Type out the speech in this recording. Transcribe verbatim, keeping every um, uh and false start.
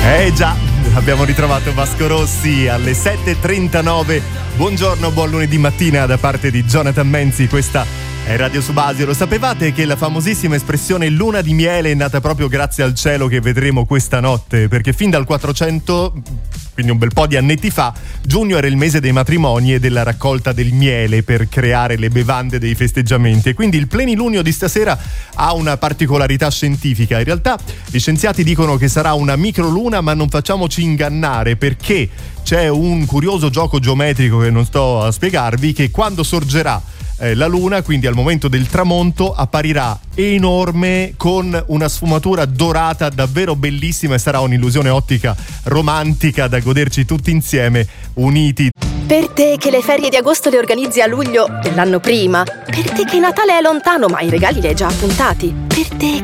Eh già, abbiamo ritrovato Vasco Rossi alle sette e trentanove. Buongiorno, buon lunedì mattina da parte di Jonathan Menzi. Questa è Radio Subasio. Lo sapevate che la famosissima espressione luna di miele è nata proprio grazie al cielo che vedremo questa notte? Perché fin dal quattrocento, quindi un bel po' di annetti fa, giugno era il mese dei matrimoni e della raccolta del miele per creare le bevande dei festeggiamenti. E quindi il plenilunio di stasera ha una particolarità scientifica. In realtà gli scienziati dicono che sarà una microluna, ma non facciamoci ingannare, perché c'è un curioso gioco geometrico che non sto a spiegarvi, che quando sorgerà Eh, la luna, quindi al momento del tramonto, apparirà enorme con una sfumatura dorata davvero bellissima e sarà un'illusione ottica romantica da goderci tutti insieme, uniti. Per te che le ferie di agosto le organizzi a luglio dell'anno prima, per te che Natale è lontano ma i regali li hai già appuntati, per te